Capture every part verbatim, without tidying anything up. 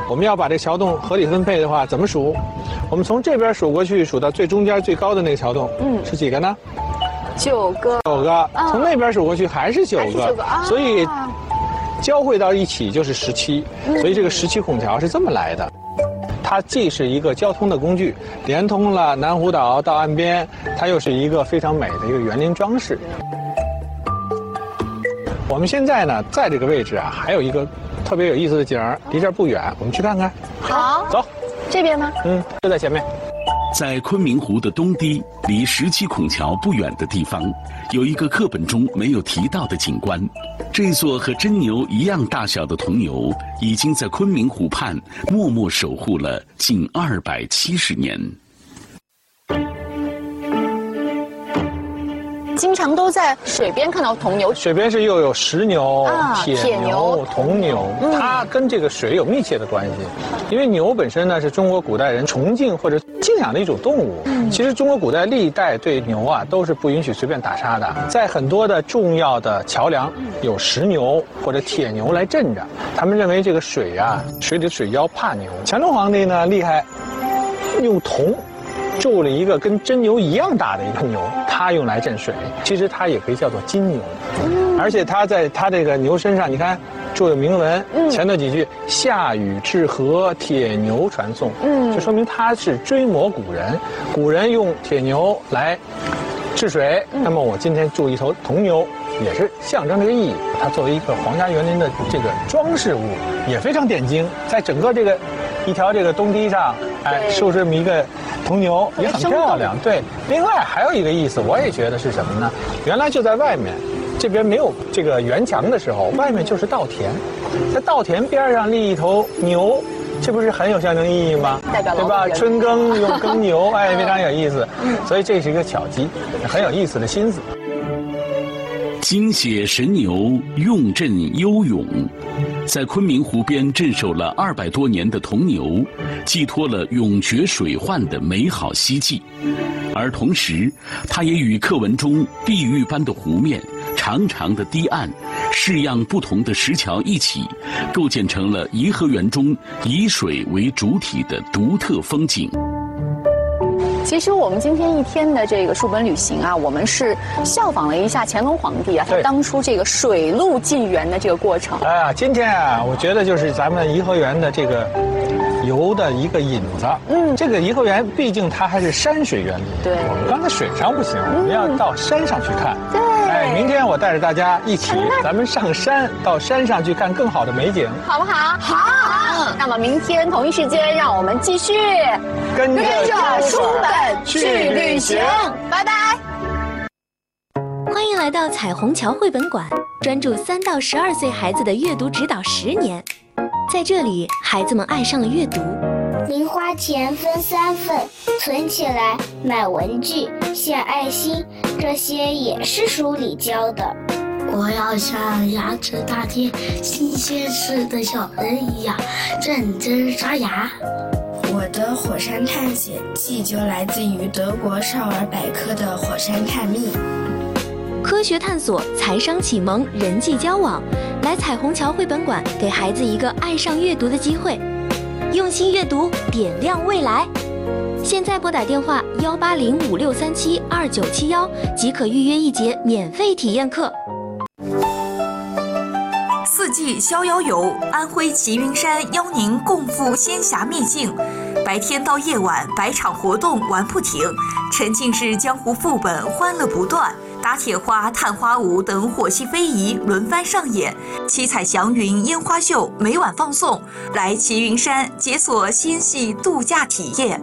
我们要把这桥洞合理分配的话，怎么数？我们从这边数过去，数到最中间最高的那个桥洞，嗯，是几个呢？ 九个。 九个。啊、从那边数过去还是九个。 九个啊。 所以交汇到一起就是十七。嗯、所以这个十七孔桥是这么来的。它既是一个交通的工具，连通了南湖岛到岸边，它又是一个非常美的一个园林装饰。我们现在呢，在这个位置啊，还有一个特别有意思的景儿，离这儿不远，我们去看看。 好， 走。 这边吗？ 嗯，就在前面。 在昆明湖的东堤，离十七孔桥不远的地方，有一个课本中没有提到的景观。这座和真牛一样大小的铜牛，已经在昆明湖畔默默守护了近二百七十年。 经常都在水边看到铜牛， 水边是又有石牛、 啊、 铁牛、铜牛，嗯、它跟这个水有密切的关系。因为牛本身呢是中国古代人崇敬或者敬仰的一种动物。嗯、其实中国古代历代对牛啊都是不允许随便打杀的，在很多的重要的桥梁有石牛或者铁牛来镇着。他们认为这个水啊，水里的水妖怕牛。乾隆皇帝呢厉害，用铜铸了一个跟真牛一样大的一个牛，它用来镇水。其实它也可以叫做金牛，嗯、而且它在它这个牛身上，你看铸有铭文，嗯、前头几句“夏禹治河，铁牛传颂”，嗯，就说明它是追摹古人，古人用铁牛来治水。嗯、那么我今天铸一头铜牛，也是象征这个意义。它作为一个皇家园林的这个装饰物，也非常点睛，在整个这个一条这个东堤上，哎，竖这么一个铜牛也很漂亮。对，另外还有一个意思，我也觉得是什么呢？原来就在外面，这边没有这个园墙的时候，外面就是稻田，在稻田边上立一头牛，这不是很有象征意义吗？ 代表对吧？春耕用耕牛，哎，非常有意思。所以这是一个巧机，很有意思的心思。 精血神牛，用镇悠勇。在昆明湖边镇守了二百多年的铜牛，寄托了永绝水患的美好希冀，而同时，它也与课文中碧玉般的湖面、长长的堤岸、式样不同的石桥一起，构建成了颐和园中以水为主体的独特风景。 其实我们今天一天的这个书本旅行啊，我们是效仿了一下乾隆皇帝啊，他当初这个水陆进园的这个过程。 哎呀，今天啊，我觉得就是咱们颐和园的这个游的一个引子。嗯，这个颐和园毕竟它还是山水园林， 对， 我们刚才水上不行，我们要到山上去看。 对， 哎，明天我带着大家一起，咱们上山，到山上去看更好的美景， 好不好？好。那么明天同一时间，让我们继续跟着书本去旅行。拜拜。 欢迎来到彩虹桥绘本馆，专注三到十二岁孩子的阅读指导十年。在这里，孩子们爱上了阅读。 零花钱分三份，存起来买文具、献爱心，这些也是书里教的。 我要像牙齿大贴新鲜事的小人一样认真刷牙。 我的火山探险记就来自于德国少儿百科的火山探秘。 科学探索、财商启蒙、人际交往，来彩虹桥绘本馆，给孩子一个爱上阅读的机会。用心阅读，点亮未来。现在拨打电话幺八零五六三七二九七幺即可预约一节免费体验课。 四季逍遥游，安徽齐云山邀您共赴仙侠秘境。白天到夜晚，百场活动玩不停，沉浸式江湖副本欢乐不断，打铁花、探花舞等火系非遗轮番上演，七彩祥云烟花秀每晚放送。来齐云山解锁仙系度假体验。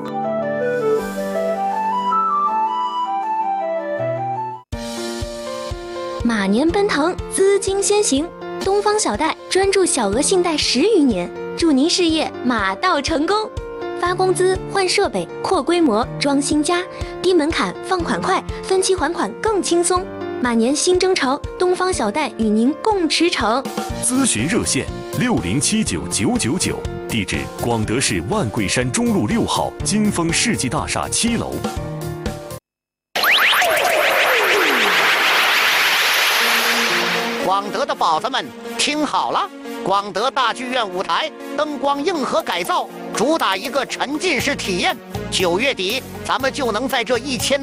马年奔腾，资金先行。东方小贷专注小额信贷十余年，祝您事业马到成功。发工资、换设备、扩规模、装新家，低门槛，放款快，分期还款更轻松。马年新征程，东方小贷与您共驰骋。 咨询热线六零七九九九九，地址广德市万桂山中路六号金丰世纪大厦七楼。 广德的宝子们，听好了， 广德大剧院舞台灯光硬核改造，主打一个沉浸式体验。九月底，咱们就能在这一千